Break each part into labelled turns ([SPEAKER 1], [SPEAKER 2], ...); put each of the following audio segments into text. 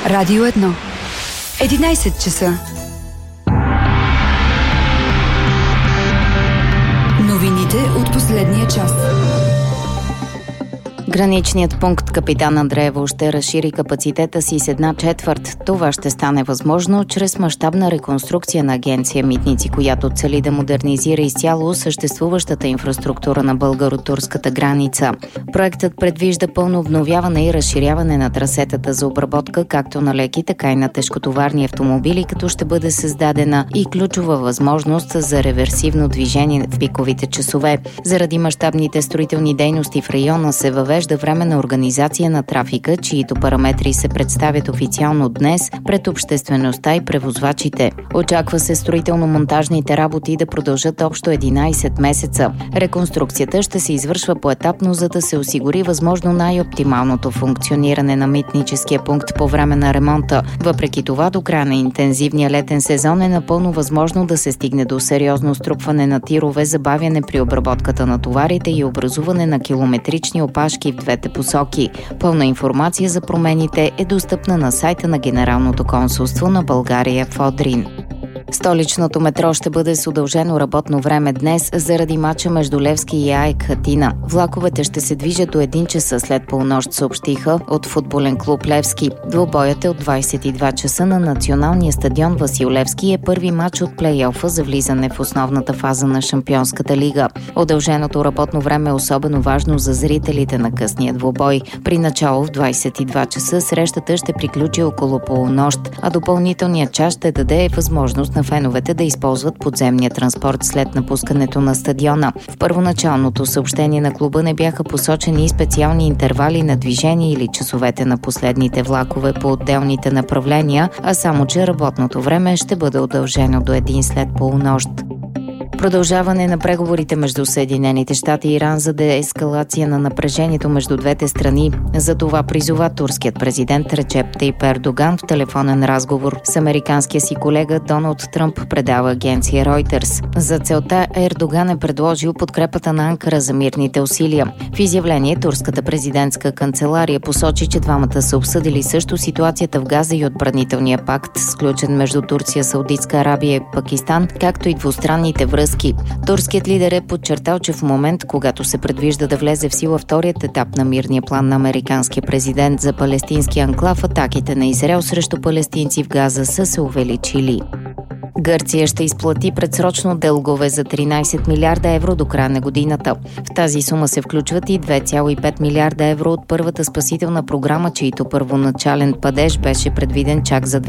[SPEAKER 1] Радио 1. 11 часа. Новините от последния час.
[SPEAKER 2] Граничният пункт Капитан Андреево ще разшири капацитета си с 1/4. Това ще стане възможно чрез мащабна реконструкция на агенция Митници, която цели да модернизира изцяло съществуващата инфраструктура на българо-турската граница. Проектът предвижда пълно обновяване и разширяване на трасетата за обработка както на леки, така и на тежкотоварни автомобили, като ще бъде създадена и ключова възможност за реверсивно движение в пиковите часове. Заради мащабните строителни дейности в района се въвежда временна организация на трафика, чието параметри се представят официално днес пред обществеността и превозвачите. Очаква се строително-монтажните работи да продължат общо 11 месеца. Реконструкцията ще се извършва поетапно, за да се осигури възможно най-оптималното функциониране на митническия пункт по време на ремонта. Въпреки това, до края на интензивния летен сезон е напълно възможно да се стигне до сериозно струпване на тирове, забавяне при обработката на товарите и образуване на километрични опашки в двете посоки. Пълна информация за промените е достъпна на сайта на Генералното консулство на България в Одрин. Столичното метро ще бъде с удължено работно време днес заради мача между Левски и АЕК Атина. Влаковете ще се движат до 1 часа след полунощ, съобщиха от футболен клуб Левски. Двубоят е от 22 часа на националния стадион Васил Левски е първи мач от плейофа за влизане в основната фаза на Шампионската лига. Удълженото работно време е особено важно за зрителите на късния двубой. При начало в 22 часа срещата ще приключи около полунощ, а допълнителният час ще даде възможност на феновете да използват подземния транспорт след напускането на стадиона. В първоначалното съобщение на клуба не бяха посочени и специални интервали на движение или часовете на последните влакове по отделните направления, а само че работното време ще бъде удължено до 1 след полунощ. Продължаване на преговорите между Съединените щати и Иран за деескалация на напрежението между двете страни. За това призова турският президент Реджеп Тайип Ердоган в телефонен разговор с американския си колега Доналд Тръмп, предава агенция Reuters. За целта Ердоган е предложил подкрепата на Анкара за мирните усилия. В изявление турската президентска канцелария посочи, че двамата са обсъдили също ситуацията в Газа и отбранителния пакт, сключен между Турция, Саудитска Арабия и Пакистан, както и двустранните връзки. Турският лидер е подчертал, че в момент, когато се предвижда да влезе в сила вторият етап на мирния план на американския президент за палестинския анклав, атаките на Израел срещу палестинци в Газа са се увеличили. Гърция ще изплати предсрочно дългове за 13 милиарда евро до края на годината. В тази сума се включват и 2,5 милиарда евро от първата спасителна програма, чието първоначален падеж беше предвиден чак за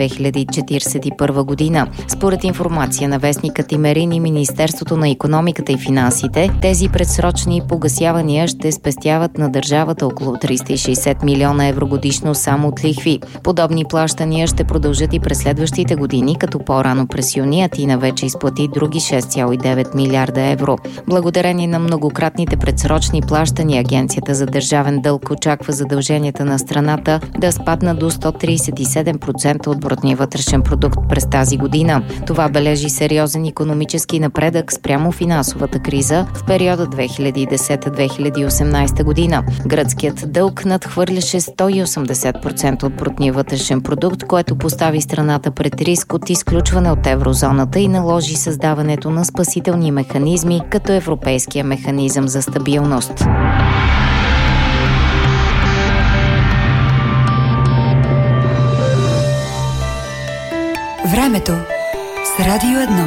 [SPEAKER 2] 2041 година. Според информация на вестника Тимерин и Министерството на икономиката и финансите, тези предсрочни погасявания ще спестяват на държавата около 360 милиона евро годишно само от лихви. Подобни плащания ще продължат и през следващите години, като по-рано през юни Атина вече изплати други 6,9 милиарда евро. Благодарение на многократните предсрочни плащания, Агенцията за държавен дълг очаква задълженията на страната да спаднат до 137% от брутния вътрешен продукт през тази година. Това бележи сериозен икономически напредък спрямо финансовата криза в периода 2010-2018 година. Гръцкият дълг надхвърляше 180% от брутния вътрешен продукт, което постави страната пред риск от изключване от еврозоната и наложи създаването на спасителни механизми, като Европейския механизъм за стабилност.
[SPEAKER 1] Времето с Радио 1.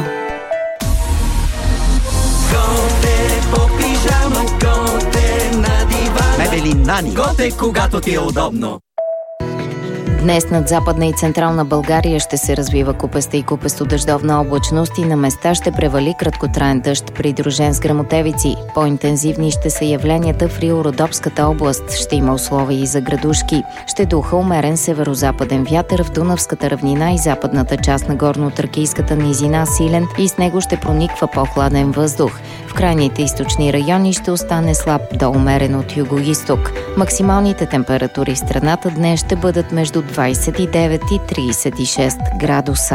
[SPEAKER 3] Готе по пижама, готе на дивана. Мебели Нани. Готе, когато ти е удобно.
[SPEAKER 2] Днес над Западна и Централна България ще се развива купеста и купесто-дъждовна облачност и на места ще превали краткотраен дъжд, придружен с гръмотевици. По-интензивни ще са явленията в Рило-Родопската област. Ще има условия и за градушки. Ще духа умерен северо-западен вятър в Дунавската равнина и западната част на горно-тракийската низина силен и с него ще прониква по-хладен въздух. В крайните източни райони ще остане слаб до умерен от юго-исток. Максималните температури в страната днес ще бъдат между 29 и 36 градуса.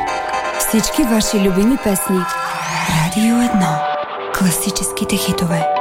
[SPEAKER 1] Всички ваши любими песни. Радио 1. Класическите хитове.